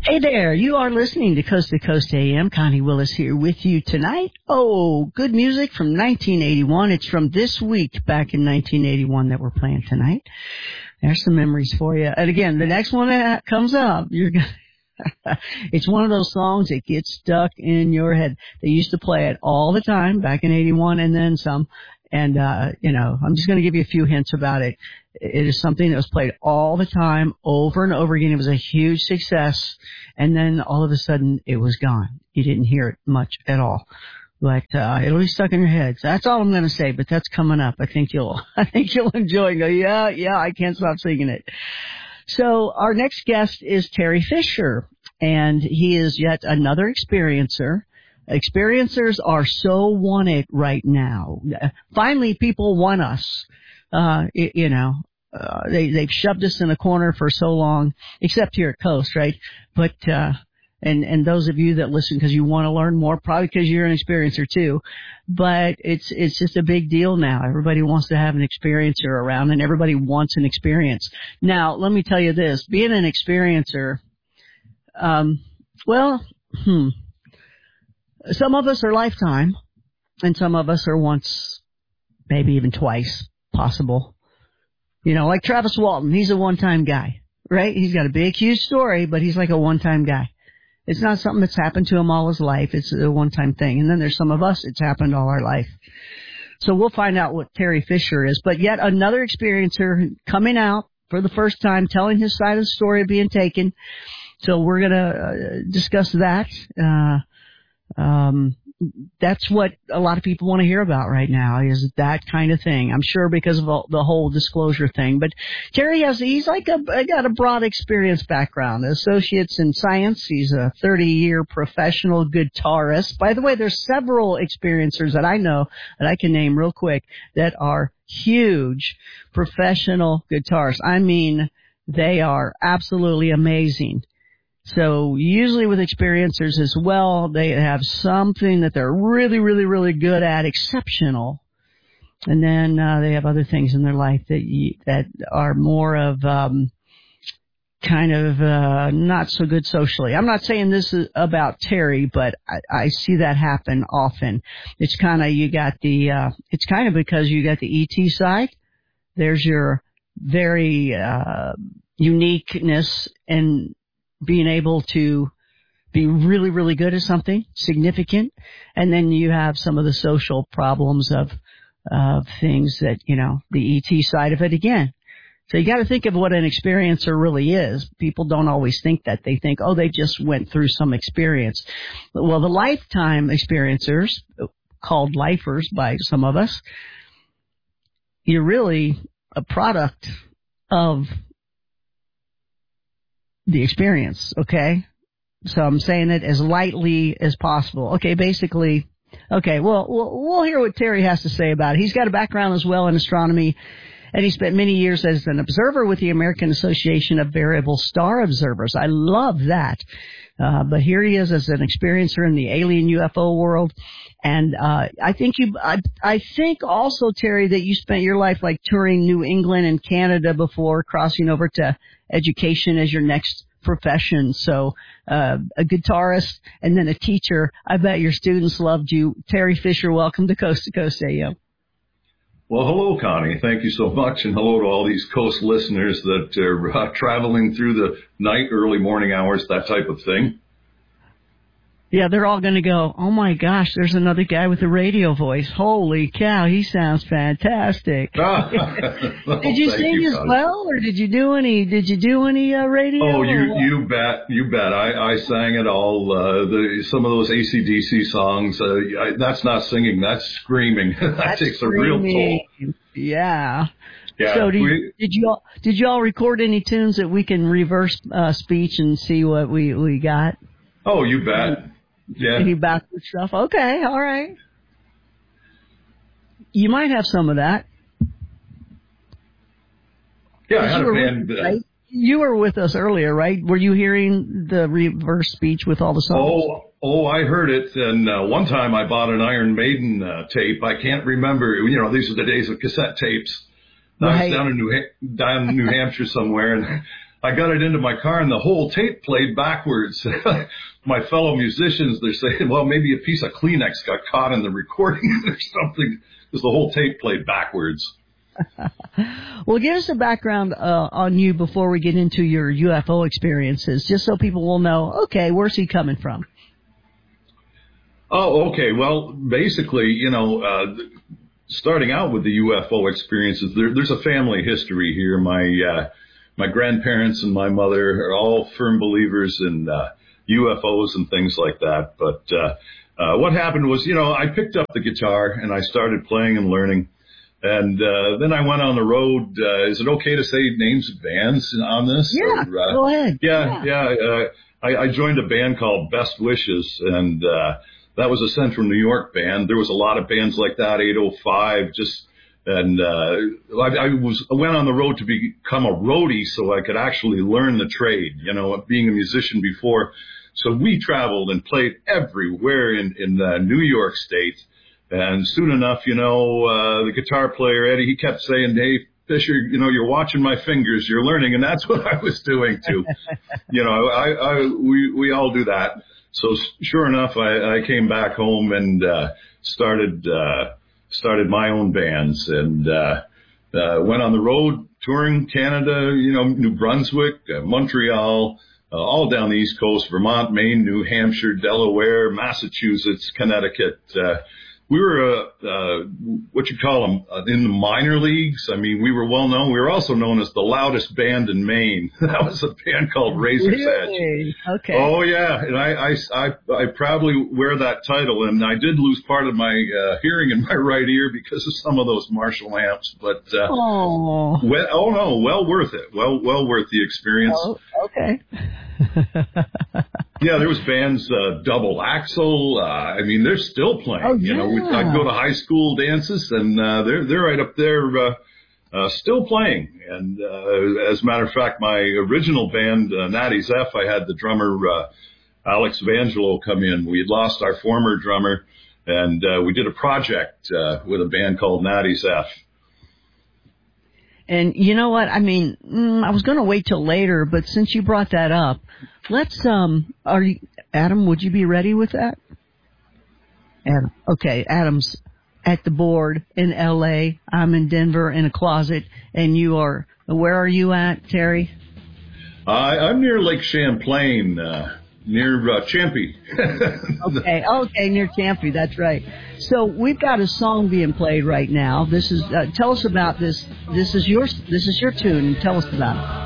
Hey there, you are listening to Coast AM. Connie Willis here with you tonight. Oh, good music from 1981. It's from this week back in 1981 that we're playing tonight. There's some memories for you. And again, the next one that comes up, it's one of those songs that gets stuck in your head. They used to play it all the time back in 81 and then some. And, I'm just going to give you a few hints about it. It is something that was played all the time, over and over again. It was a huge success. And then all of a sudden it was gone. You didn't hear it much at all. But, it'll be stuck in your head. So that's all I'm going to say, but that's coming up. I think you'll enjoy it and go, yeah, I can't stop singing it. So our next guest is Terry Fisher, and he is yet another experiencer. Experiencers are so wanted right now. Finally, people want us. They've shoved us in a corner for so long, except here at Coast, right? But, and those of you that listen because you want to learn more, probably because you're an experiencer too. But it's just a big deal now. Everybody wants to have an experiencer around, and everybody wants an experience. Now, let me tell you this: being an experiencer, some of us are lifetime, and some of us are once, maybe even twice, possible. Like Travis Walton, he's a one-time guy, right? He's got a big, huge story, but he's like a one-time guy. It's not something that's happened to him all his life. It's a one-time thing. And then there's some of us, it's happened all our life. So we'll find out what Terry Fisher is. But yet another experiencer coming out for the first time, telling his side of the story of being taken. So we're going to discuss that. That's what a lot of people want to hear about right now, is that kind of thing. I'm sure because of the whole disclosure thing. But Terry he's got a broad experience background. Associates in science. He's a 30-year professional guitarist. By the way, there's several experiencers that I know that I can name real quick that are huge professional guitarists. I mean, they are absolutely amazing. So usually with experiencers as well, they have something that they're really, really, really good at, exceptional. And then they have other things in their life that are more of not so good socially. I'm not saying this is about Terry, but I see that happen often. It's kind of it's kind of because you got the ET side. There's your very uniqueness and being able to be really, really good at something significant. And then you have some of the social problems of things that, the ET side of it again. So you got to think of what an experiencer really is. People don't always think that. They think, they just went through some experience. Well, the lifetime experiencers, called lifers by some of us, you're really a product of the experience, okay? So I'm saying it as lightly as possible. Okay, basically, we'll hear what Terry has to say about it. He's got a background as well in astronomy, and he spent many years as an observer with the American Association of Variable Star Observers. I love that. But here he is as an experiencer in the alien UFO world. And I think also, Terry, that you spent your life like touring New England and Canada before crossing over to education as your next profession. So a guitarist and then a teacher. I bet your students loved you. Terry Fisher, welcome to Coast AM. Well, hello, Connie. Thank you so much. And hello to all these Coast listeners that are traveling through the night, early morning hours, that type of thing. Yeah, they're all going to go, oh, my gosh, there's another guy with a radio voice. Holy cow, he sounds fantastic. Did you sing as well, or did you do any radio? Oh, you bet. I sang it all. Some of those AC/DC songs, that's not singing, that's screaming. That takes a real toll. Yeah. So did you all record any tunes that we can reverse speech and see what we got? Oh, you bet. Yeah. Any backward stuff? Okay, all right. You might have some of that. Yeah, I had a band. Right? You were with us earlier, right? Were you hearing the reverse speech with all the songs? Oh, I heard it. And one time I bought an Iron Maiden tape. I can't remember. These are the days of cassette tapes. I was down in New Hampshire somewhere, and I got it into my car and the whole tape played backwards. My fellow musicians, they're saying, well, maybe a piece of Kleenex got caught in the recording or something, because the whole tape played backwards. Well, give us a background on you before we get into your UFO experiences, just so people will know, okay, where's he coming from? Oh, okay. Well, basically, starting out with the UFO experiences, there's a family history here. My grandparents and my mother are all firm believers in UFOs and things like that. But what happened was, I picked up the guitar and I started playing and learning. And then I went on the road. Is it okay to say names of bands on this? Yeah, go ahead. Yeah. I joined a band called Best Wishes, and that was a Central New York band. There was a lot of bands like that, 805, I went on the road to become a roadie so I could actually learn the trade, being a musician before. So we traveled and played everywhere in New York State. And soon enough, the guitar player, Eddie, he kept saying, "Hey, Fisher, you're watching my fingers, you're learning." And that's what I was doing too. We all do that. So sure enough, I came back home and started my own bands and went on the road touring Canada, New Brunswick, Montreal, all down the East Coast, Vermont, Maine, New Hampshire, Delaware, Massachusetts, Connecticut. We were, what you call them, in the minor leagues. I mean, we were well known. We were also known as the loudest band in Maine. That was a band called Razor's Edge. Okay. Oh, yeah. And I proudly wear that title. And I did lose part of my hearing in my right ear because of some of those Marshall amps. But, well worth it. Well worth the experience. Oh, okay. Yeah, there was bands, Double Axle. They're still playing. Oh, yeah. I'd go to high school dances, and they're right up there, still playing. And as a matter of fact, my original band, Natty's F, I had the drummer Alex Vangelo come in. We had lost our former drummer, and we did a project with a band called Natty's F. And you know what? I was going to wait till later, but since you brought that up, let's, Adam, would you be ready with that? Adam. Okay, Adam's at the board in L.A. I'm in Denver in a closet, and where are you at, Terry? I'm near Lake Champlain, near Champy. Okay, near Champy, that's right. So we've got a song being played right now. This is, tell us about this. This is your tune. Tell us about it.